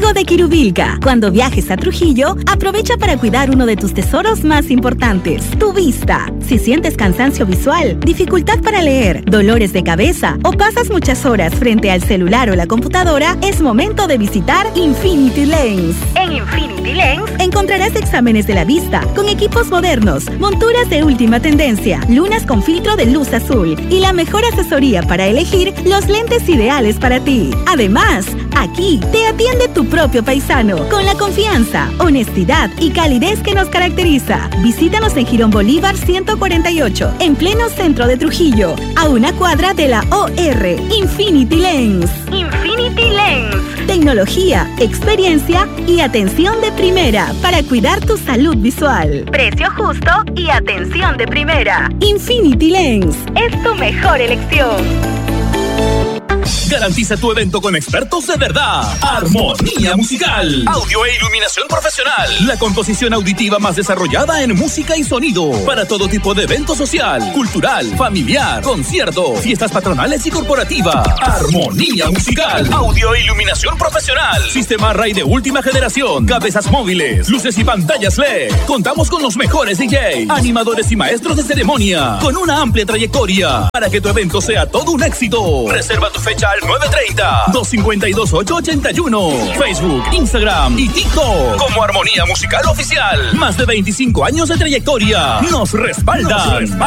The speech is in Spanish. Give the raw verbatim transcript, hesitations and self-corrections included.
amigo de Quirubilca. Cuando viajes a Trujillo, aprovecha para cuidar uno de tus tesoros más importantes, tu vista. Si sientes cansancio visual, dificultad para leer, dolores de cabeza o pasas muchas horas frente al celular o la computadora, es momento de visitar Infinity Lens. En Infinity Lens encontrarás exámenes de la vista con equipos modernos, monturas de última tendencia, lunas con filtro de luz azul y la mejor asesoría para elegir los lentes ideales para ti. Además, aquí te atiende tu propio paisano con la confianza, honestidad y calidez que nos caracteriza. Visítanos en Girón Bolívar ciento cuarenta y ocho, en pleno centro de Trujillo, a una cuadra de la O R. Infinity Lens. Infinity Lens. Tecnología, experiencia y atención de primera para cuidar tu salud visual. Precio justo y atención de primera. Infinity Lens es tu mejor elección. Garantiza tu evento con expertos de verdad. Armonía Musical. Audio e iluminación profesional. La composición auditiva más desarrollada en música y sonido. Para todo tipo de evento social, cultural, familiar, concierto, fiestas patronales y corporativas. Armonía Musical. Audio e iluminación profesional. Sistema Ray de última generación. Cabezas móviles, luces y pantallas L E D. Contamos con los mejores D Js, animadores y maestros de ceremonia. Con una amplia trayectoria. Para que tu evento sea todo un éxito. Reserva tu fecha al nueve treinta, dos cincuenta y dos, ocho ochenta y uno. Facebook, Instagram y TikTok como Armonía Musical Oficial. Más de veinticinco años de trayectoria. Nos respaldan.